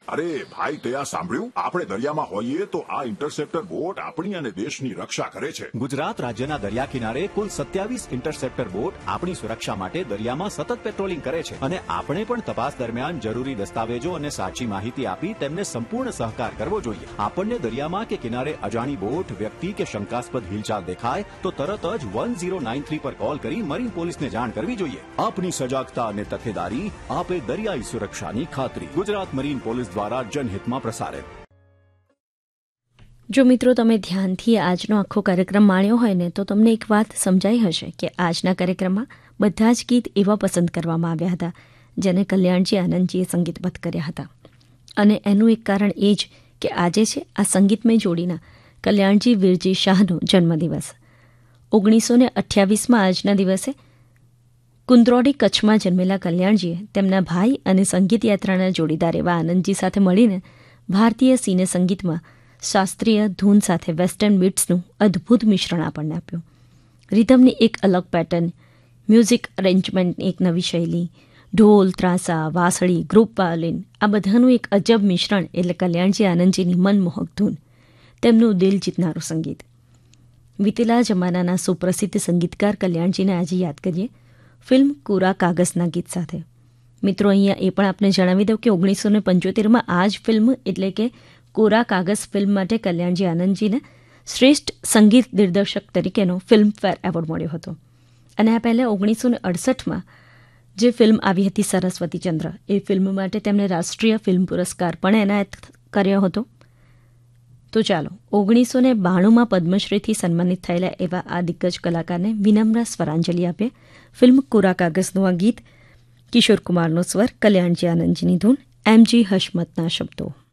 અરે ભાઈ, તે આ સાંભળ્યું? આપણે દરિયામાં હોઈએ તો આ ઇન્ટરસેપ્ટર બોટ આપણી અને દેશની રક્ષા કરે છે. ગુજરાત રાજ્યના દરિયા કિનારે કુલ 27 ઇન્ટરસેપ્ટર બોટ આપણી સુરક્ષા માટે દરિયામાં સતત પેટ્રોલિંગ કરે છે અને આપણે પણ તપાસ દરમિયાન જરૂરી દસ્તાવેજો અને સાચી માહિતી આપી તેમને સંપૂર્ણ સહકાર કરવો જોઈએ. આપણને દરિયામાં કે કિનારે અજાણી બોટ, વ્યક્તિ કે શંકાસ્પદ હિલચાલ દેખાય તો તરત જ 1093 પર કોલ કરી મરીન પોલીસને જાણ કરવી જોઈએ. આપની સજાગતા અને તકેદારી આપે દરિયાઈ સુરક્ષાની ખાતરી. ગુજરાત મરીન પોલીસ દ્વારા જનહિતમાં પ્રસારિત. જો મિત્રો તમે ધ્યાનથી આજનો આખો કાર્યક્રમ માણ્યો હોય ને તો તમને એક વાત સમજાઈ હશે કે આજના કાર્યક્રમમાં બધા જ ગીત એવા પસંદ કરવામાં આવ્યા હતા જેને કલ્યાણજી આનંદજીએ સંગીતબદ્ધ કર્યા હતા. અને એનું એક કારણ એ જ કે આજે છે આ સંગીતમય જોડીના કલ્યાણજી વીરજી શાહનો જન્મદિવસ. 1928માં આજના દિવસે કુંદ્રોડી કચ્છમાં જન્મેલા કલ્યાણજીએ તેમના ભાઈ અને સંગીત યાત્રાના જોડીદાર એવા આનંદજી સાથે મળીને ભારતીય સિને સંગીતમાં શાસ્ત્રીય ધૂન સાથે વેસ્ટર્ન બીટ્સનું અદ્ભુત મિશ્રણ આપણને આપ્યું. રિધમની એક અલગ પેટર્ન, મ્યુઝિક અરેન્જમેન્ટની એક નવી શૈલી, ઢોલ, ત્રાસા, વાંસળી, ગ્રુપ વાયોલિન, આ બધાનું એક અજબ મિશ્રણ એટલે કલ્યાણજી આનંદજીની મનમોહક ધૂન, તેમનું દિલ જીતનારું સંગીત. વીતેલા જમાનાના સુપ્રસિદ્ધ સંગીતકાર કલ્યાણજીને આજે યાદ કરીએ ફિલ્મ કોરા કાગઝના ગીત સાથે. મિત્રો, અહીંયા એ પણ આપને જણાવી દઉં કે 1975માં આ જ ફિલ્મ એટલે કે કોરા કાગઝ ફિલ્મ માટે કલ્યાણજી આનંદજીને શ્રેષ્ઠ સંગીત દિગ્દર્શક તરીકેનો ફિલ્મફેર એવોર્ડ મળ્યો હતો. અને આ પહેલાં 1968માં જે ફિલ્મ આવી હતી સરસ્વતી ચંદ્ર, એ ફિલ્મ માટે તેમણે રાષ્ટ્રીય ફિલ્મ પુરસ્કાર પણ એનાયત કર્યો હતો. તો ચાલો 1992માં પદ્મશ્રીથી સન્માનિત થયેલા એવા આ દિગ્ગજ કલાકારને વિનમ્ર સ્વરાંજલિ આપે. ફિલ્મ કોરા કાગઝનું આ ગીત, કિશોર કુમારનો સ્વર, કલ્યાણજી આનંદજીની ધૂન, એમજી હશમતના શબ્દો.